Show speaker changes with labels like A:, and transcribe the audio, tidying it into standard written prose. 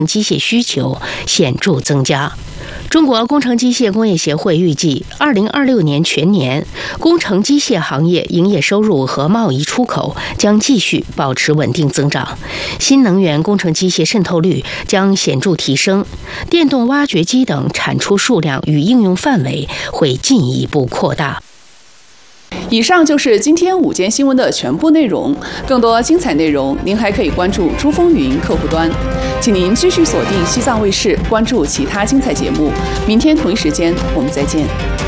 A: 机械需求显著增加。中国工程机械工业协会预计，2026年全年工程机械行业营业收入和贸易出口将继续保持稳定增长，新能源工程机械渗透率将显著提升，电动挖掘机等产出数量与应用范围会进一步扩大。
B: 以上就是今天午间新闻的全部内容，更多精彩内容您还可以关注珠风云客户端。请您继续锁定西藏卫视，关注其他精彩节目。明天同一时间我们再见。